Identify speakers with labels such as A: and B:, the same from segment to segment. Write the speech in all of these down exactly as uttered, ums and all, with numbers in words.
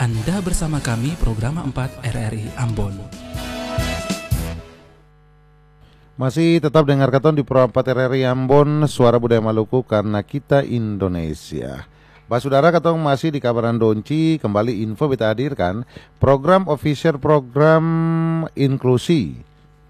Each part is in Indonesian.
A: Anda bersama kami program empat R R I Ambon.
B: Masih tetap dengar katon di Pro empat R R I Ambon, Suara Budaya Maluku karena kita Indonesia. Bah saudara, katong masih di kabaran Donci, kembali info kita hadirkan program official program inklusi.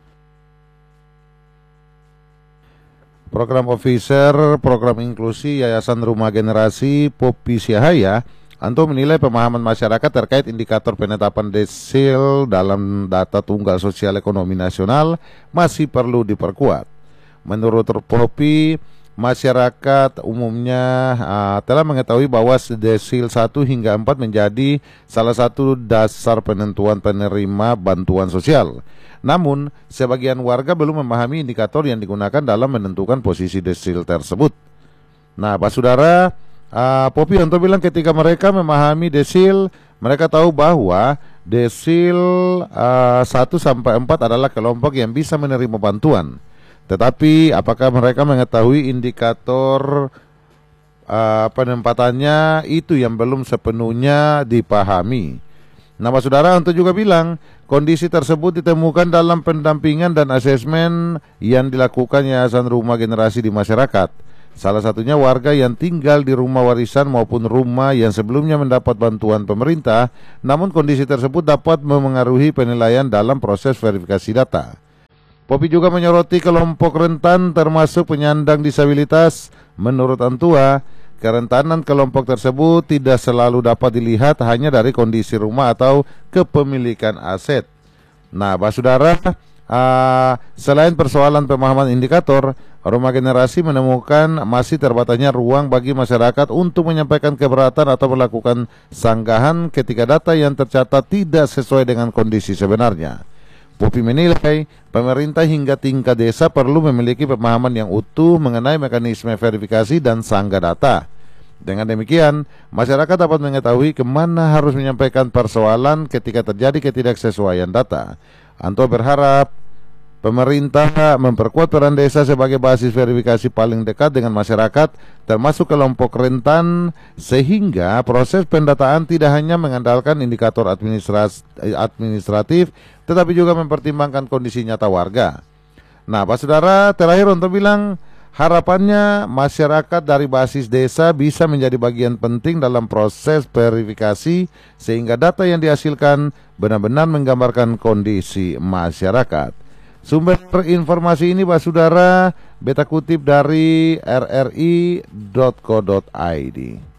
B: Program officer program inklusi Yayasan Rumah Generasi Popi Siahaya Anto menilai pemahaman masyarakat terkait indikator penetapan desil dalam data tunggal sosial ekonomi nasional masih perlu diperkuat. Menurut Popi, masyarakat umumnya uh, telah mengetahui bahwa desil satu hingga empat menjadi salah satu dasar penentuan penerima bantuan sosial. Namun, sebagian warga belum memahami indikator yang digunakan dalam menentukan posisi desil tersebut. Nah, Pak Saudara, Uh, Popi untuk bilang ketika mereka memahami desil, mereka tahu bahwa desil uh, satu sampai empat adalah kelompok yang bisa menerima bantuan. Tetapi apakah mereka mengetahui indikator uh, penempatannya, itu yang belum sepenuhnya dipahami. Nama saudara untuk juga bilang kondisi tersebut ditemukan dalam pendampingan dan asesmen yang dilakukan Yayasan Rumah Generasi di masyarakat. Salah satunya warga yang tinggal di rumah warisan maupun rumah yang sebelumnya mendapat bantuan pemerintah, namun kondisi tersebut dapat memengaruhi penilaian dalam proses verifikasi data. Popi juga menyoroti kelompok rentan termasuk penyandang disabilitas. Menurut Antua, kerentanan kelompok tersebut tidak selalu dapat dilihat hanya dari kondisi rumah atau kepemilikan aset. Nah, Pak Saudara, Uh, selain persoalan pemahaman indikator, Rumah Generasi menemukan masih terbatasnya ruang bagi masyarakat untuk menyampaikan keberatan atau melakukan sanggahan ketika data yang tercatat tidak sesuai dengan kondisi sebenarnya. Popi menilai pemerintah hingga tingkat desa perlu memiliki pemahaman yang utuh mengenai mekanisme verifikasi dan sanggah data. Dengan demikian, masyarakat dapat mengetahui kemana harus menyampaikan persoalan ketika terjadi ketidaksesuaian data. Anto berharap pemerintah memperkuat peran desa sebagai basis verifikasi paling dekat dengan masyarakat, termasuk kelompok rentan, sehingga proses pendataan tidak hanya mengandalkan indikator administratif, tetapi juga mempertimbangkan kondisi nyata warga. Nah, Pak Saudara, terakhir untuk bilang, harapannya masyarakat dari basis desa bisa menjadi bagian penting dalam proses verifikasi sehingga data yang dihasilkan benar-benar menggambarkan kondisi masyarakat. Sumber informasi ini, Pak Saudara, beta kutip dari r r i dot co dot i d.